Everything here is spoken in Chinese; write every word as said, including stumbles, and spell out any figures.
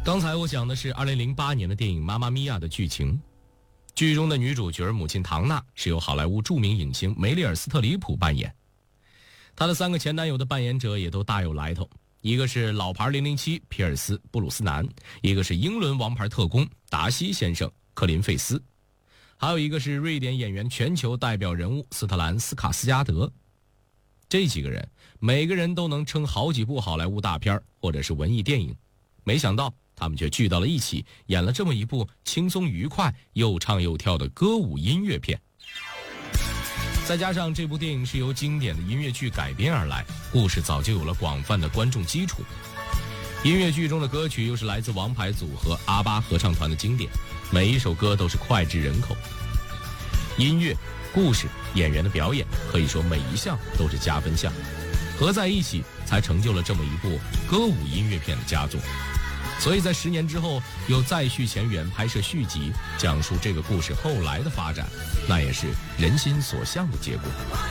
刚才我讲的是二零零八年的电影《妈妈咪呀》的剧情。剧中的女主角母亲唐娜是由好莱坞著名影星梅丽尔·斯特里普扮演，她的三个前男友的扮演者也都大有来头，一个是老牌零零七皮尔斯·布鲁斯南，一个是英伦王牌特工达西先生克林费斯，还有一个是瑞典演员全球代表人物斯特兰斯卡斯加德。这几个人每个人都能撑好几部好莱坞大片或者是文艺电影，没想到他们却聚到了一起，演了这么一部轻松愉快又唱又跳的歌舞音乐片。再加上这部电影是由经典的音乐剧改编而来，故事早就有了广泛的观众基础。音乐剧中的歌曲又是来自王牌组合阿巴合唱团的经典，每一首歌都是脍炙人口。音乐、故事、演员的表演，可以说每一项都是加分项，合在一起才成就了这么一部歌舞音乐片的佳作。所以在十年之后又再续前缘，拍摄续集，讲述这个故事后来的发展，那也是人心所向的结果。